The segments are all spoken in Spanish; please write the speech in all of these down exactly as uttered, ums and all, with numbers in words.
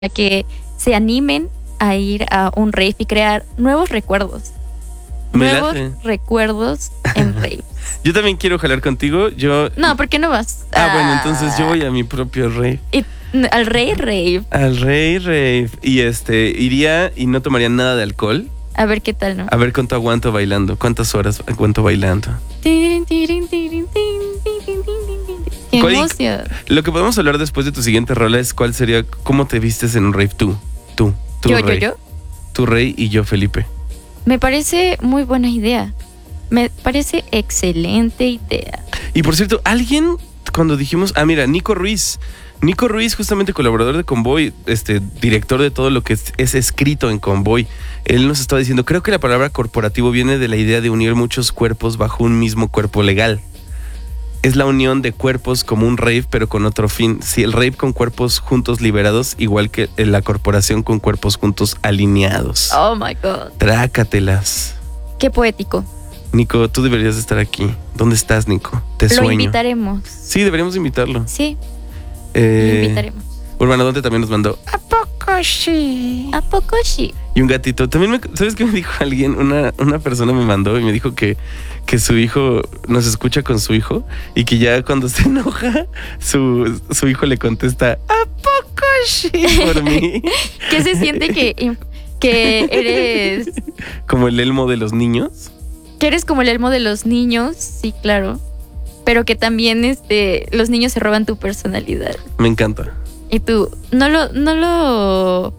que se animen a ir a un rave y crear nuevos recuerdos. Me nuevos late. recuerdos en rave. Yo también quiero jalar contigo. Yo. No, ¿por qué no vas? Ah, bueno, entonces yo voy a mi propio rave. Y, al rey rave. Al rey rave. Y este, iría y no tomaría nada de alcohol. A ver qué tal, ¿no? A ver cuánto aguanto bailando. ¿Cuántas horas aguanto bailando? Tirin, tirin, tirin, tin, tin, tin, tin, tin, tin. ¡Qué ¿Cuál- emoción! Lo que podemos hablar después de tu siguiente rola es cuál sería, cómo te vistes en un rave tú. Tú. Tú Yo, yo, rey. yo. Tu rey y yo, Felipe. Me parece muy buena idea. Me parece excelente idea. Y por cierto, alguien cuando dijimos, ah, mira, Nico Ruiz. Nico Ruiz, justamente colaborador de Convoy, este, director de todo lo que es, es escrito en Convoy. Él nos estaba diciendo, creo que la palabra corporativo viene de la idea de unir muchos cuerpos bajo un mismo cuerpo legal. Es la unión de cuerpos como un rave, pero con otro fin. Si el rave con cuerpos juntos liberados, igual que la corporación con cuerpos juntos alineados. Oh my God. Trácatelas. Qué poético. Nico, tú deberías estar aquí. ¿Dónde estás, Nico? Te Lo sueño. invitaremos. Sí, deberíamos invitarlo. Sí, Eh, lo invitaremos. Urbano Dante también nos mandó ¿a poco sí? ¿A poco sí? Y un gatito. También, me, ¿sabes qué me dijo alguien? Una, una persona me mandó y me dijo que, que su hijo nos escucha con su hijo y que ya cuando se enoja, su, su hijo le contesta ¿a poco sí? Por mí. ¿Qué se siente que, que eres Como el elmo de los niños. que eres como el elmo de los niños? Sí, claro. Pero que también este, los niños se roban tu personalidad. Me encanta. Y tú, no lo, no lo,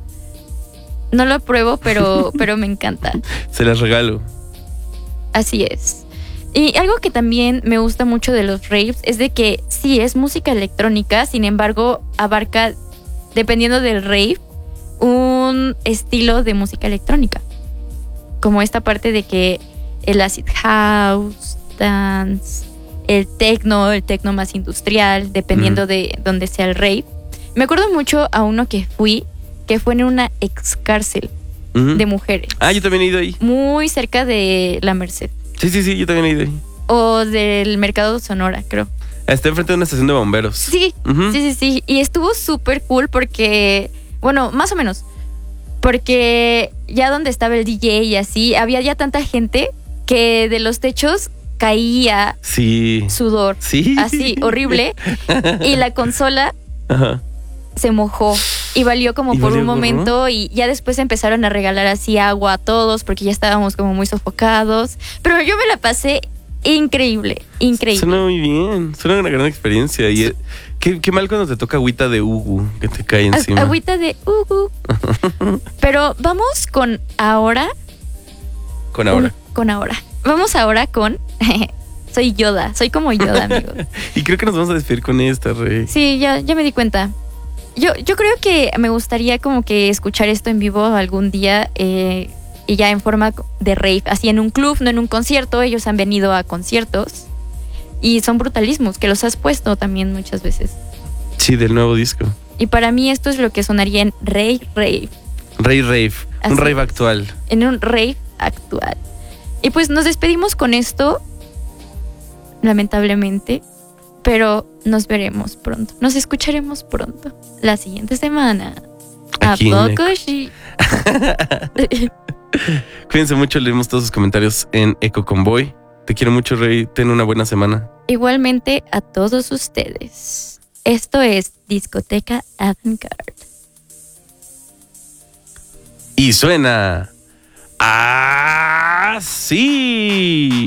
no lo apruebo, pero, pero me encanta. Se las regalo. Así es. Y algo que también me gusta mucho de los raves es de que sí es música electrónica, sin embargo abarca, dependiendo del rave, un estilo de música electrónica. Como esta parte de que el acid house, dance, el techno, el techno más industrial, dependiendo Mm. de dónde sea el rave. Me acuerdo mucho a uno que fui, que fue en una ex cárcel Ujú. de mujeres, Ah, yo también he ido ahí. muy cerca de La Merced. Sí, sí, sí, yo también he ido ahí. O del Mercado Sonora, creo. Está enfrente de una estación de bomberos. Sí, Ujú. sí, sí, sí. Y estuvo súper cool porque, bueno, más o menos. Porque ya donde estaba el D J y así, había ya tanta gente que de los techos caía Sí. sudor. Sí. Así, horrible. Y la consola Ajá. se mojó y valió como ¿Y por valió un gorro? momento y ya después empezaron a regalar así agua a todos porque ya estábamos como muy sofocados. Pero yo me la pasé increíble, increíble. Suena muy bien. Suena una gran experiencia. Y eh, qué, qué mal cuando te toca agüita de Ugu que te cae A- encima. Agüita de uhu. Pero vamos con ahora. Con ahora. un- con ahora. Vamos ahora con. Soy Yoda, soy como Yoda, amigos. Y creo que nos vamos a despedir con esta, Rey. Sí, ya, ya me di cuenta. Yo, yo creo que me gustaría como que escuchar esto en vivo algún día eh, y ya en forma de rave, así en un club, no en un concierto. Ellos han venido a conciertos y son brutalismos que los has puesto también muchas veces. Sí, del nuevo disco. Y para mí esto es lo que sonaría en rave, rave, Rey Rave. Así Un rave es. actual. en un rave actual. Y pues nos despedimos con esto, lamentablemente, pero nos veremos pronto. Nos escucharemos pronto, la siguiente semana. Aquí en ¿A poco sí? Cuídense mucho, leemos todos sus comentarios en Eco Convoy. Te quiero mucho, Rey. Ten una buena semana. Igualmente a todos ustedes. Esto es Discoteca Avant-Garde. Y suena así.